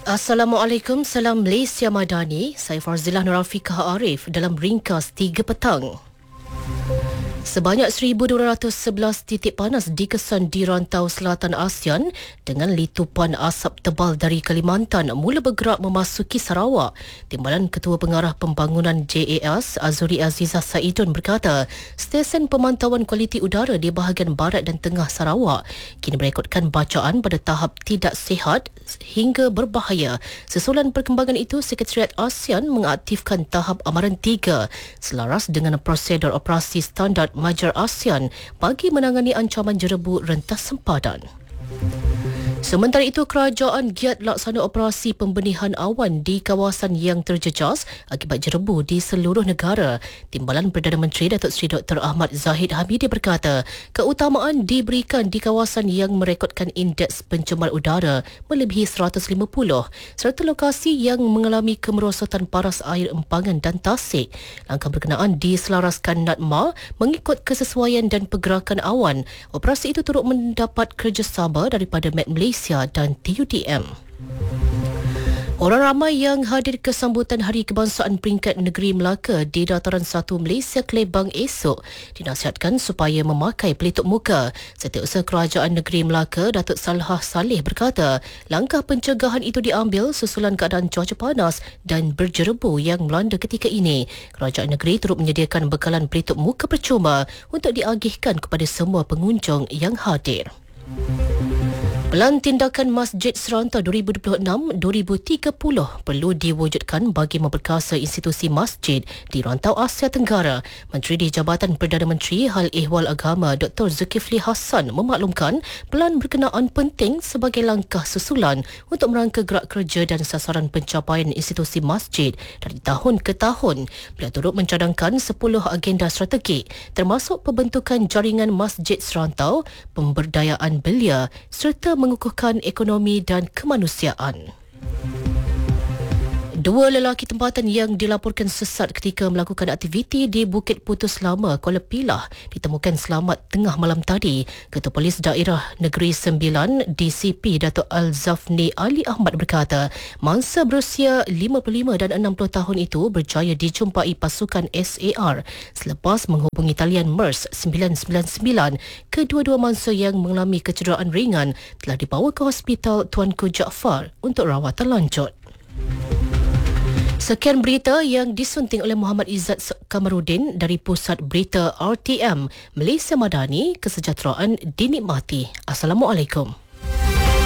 Assalamualaikum, salam Malaysia Madani. Saya Farzilah Nurafiqah Arif dalam ringkas 3 petang. Sebanyak 1,211 titik panas dikesan di rantau selatan ASEAN dengan letupan asap tebal dari Kalimantan mula bergerak memasuki Sarawak. Timbalan Ketua Pengarah Pembangunan JAS, Azuri Azizah Saidun berkata, stesen pemantauan kualiti udara di bahagian barat dan tengah Sarawak kini merekodkan bacaan pada tahap tidak sihat hingga berbahaya. Sesulan perkembangan itu, Sekretariat ASEAN mengaktifkan tahap amaran 3 selaras dengan prosedur operasi standard Majar ASEAN bagi menangani ancaman jerebu rentas sempadan. Sementara itu, kerajaan giat laksana operasi pembenihan awan di kawasan yang terjejas akibat jerebu di seluruh negara. Timbalan Perdana Menteri Datuk Seri Dr. Ahmad Zahid Hamidi berkata, keutamaan diberikan di kawasan yang merekodkan indeks pencemar udara melebihi 150 serta lokasi yang mengalami kemerosotan paras air empangan dan tasik. Langkah berkenaan diselaraskan NADMA mengikut kesesuaian dan pergerakan awan. Operasi itu turut mendapat kerjasama daripada Met Malaysia dan TUDM. Orang ramai yang hadir ke sambutan Hari Kebangsaan Peringkat Negeri Melaka di Dataran 1 Malaysia Kelebang esok dinasihatkan supaya memakai pelitup muka. Setiausaha Kerajaan Negeri Melaka, Datuk Salhah Saleh berkata, langkah pencegahan itu diambil susulan keadaan cuaca panas dan berjerebu yang melanda ketika ini. Kerajaan negeri turut menyediakan bekalan pelitup muka percuma untuk diagihkan kepada semua pengunjung yang hadir. Pelan tindakan Masjid Serantau 2026-2030 perlu diwujudkan bagi memperkasa institusi masjid di rantau Asia Tenggara. Menteri di Jabatan Perdana Menteri Hal Ehwal Agama Dr. Zulkifli Hassan memaklumkan pelan berkenaan penting sebagai langkah susulan untuk merangka gerak kerja dan sasaran pencapaian institusi masjid dari tahun ke tahun. Beliau turut mencadangkan 10 agenda strategik termasuk pembentukan jaringan Masjid Serantau, pemberdayaan belia serta mengukuhkan ekonomi dan kemanusiaan. Dua lelaki tempatan yang dilaporkan sesat ketika melakukan aktiviti di Bukit Putus Lama, Kuala Pilah ditemukan selamat tengah malam tadi. Ketua Polis Daerah Negeri Sembilan DCP Datuk Al-Zafni Ali Ahmad berkata, mangsa berusia 55 dan 60 tahun itu berjaya dijumpai pasukan SAR selepas menghubungi talian MERS 999. Kedua-dua mangsa yang mengalami kecederaan ringan telah dibawa ke Hospital Tuanku Jaafar untuk rawatan lanjut. Sekian berita yang disunting oleh Muhammad Izzat Kamarudin dari Pusat Berita RTM Malaysia Madani. Kesejahteraan dinikmati. Assalamualaikum.